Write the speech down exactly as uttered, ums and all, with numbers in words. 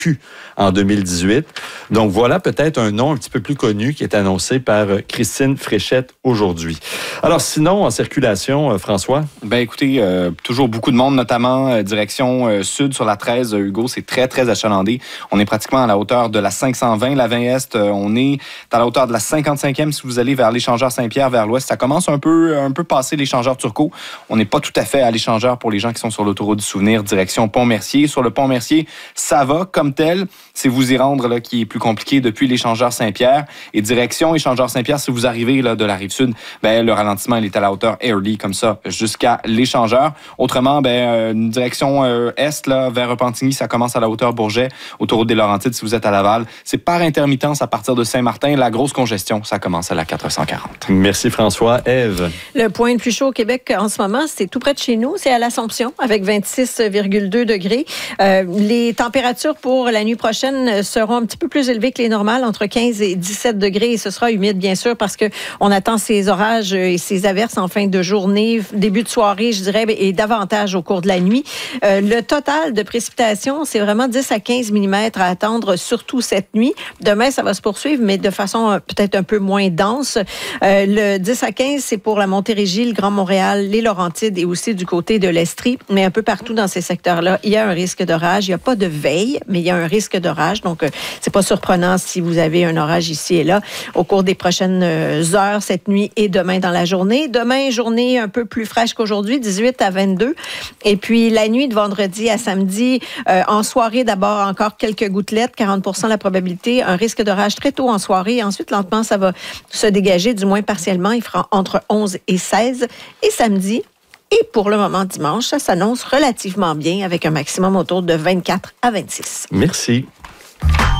plus en deux mille dix-huit. Donc, voilà peut-être un nom un petit peu plus connu qui est annoncé par Christine Fréchette aujourd'hui. Alors, sinon, en circulation, François? Ben écoutez, euh, toujours beaucoup de monde, notamment euh, direction euh, sud sur la treize, Hugo, c'est très, très achalandé. On est pratiquement à la hauteur de la cinq cent vingt, la vingt Est. Euh, on est à la hauteur de la cinquante-cinquième si vous allez vers l'échangeur Saint-Pierre, vers l'ouest. Ça commence un peu, un peu passer l'échangeur Turcot. On n'est pas tout à fait à l'échangeur pour les gens qui sont sur l'autoroute du Souvenir, direction Pont-Mercier. Sur le Pont-Mercier, ça va comme tel. C'est vous y rendre là, qui est plus compliqué depuis l'échangeur Saint-Pierre. Et direction échangeur Saint-Pierre, si vous arrivez là, de la Rive-Sud, ben, le ralentissement il est à la hauteur Airlie, comme ça, jusqu'à l'échangeur. Autrement, ben, euh, une direction euh, est, là, vers Repentigny, ça commence à la hauteur Bourget, autoroute des Laurentides, si vous êtes à Laval. C'est par intermittence à partir de Saint-Martin. La grosse congestion, ça commence à la quatre cent quarante. Merci François. Ève? Le point le plus chaud au Québec en ce moment, c'est tout près de chez nous. C'est à l'Assomption, avec vingt-six virgule deux degrés. Euh, les températures pour la nuit prochaine seront un petit peu plus élevées que les normales, entre quinze et dix-sept degrés. Et ce sera humide, bien sûr, parce qu'on attend ces orages et ces averses en fin de journée, début de soirée, je dirais, et davantage au cours de la nuit. Euh, le total de précipitations, c'est vraiment dix à quinze millimètres à attendre, surtout cette nuit. Demain, ça va se poursuivre, mais de façon peut-être un peu moins dense. Euh, le dix à quinze, c'est pour la Montérégie, le Grand Montréal, les Laurentides et aussi du côté de l'Estrie. Mais un peu partout dans ces secteurs-là, il y a un risque d'orage. Il n'y a pas de veille, mais il y a un risque d'orage. Donc, euh, c'est pas surprenant si vous avez un orage ici et là au cours des prochaines heures, cette nuit et demain dans la journée. Demain, journée un peu plus fraîche qu'aujourd'hui, dix-huit à vingt-deux. Et puis, la nuit de vendredi à samedi, euh, en soirée, d'abord, encore quelques gouttelettes, quarante pour cent la probabilité, un risque d'orage très tôt en soirée. Et ensuite, lentement, ça va se dégager, du moins partiellement. Il fera entre onze et seize. Et samedi, et pour le moment, dimanche, ça s'annonce relativement bien avec un maximum autour de vingt-quatre à vingt-six. Merci.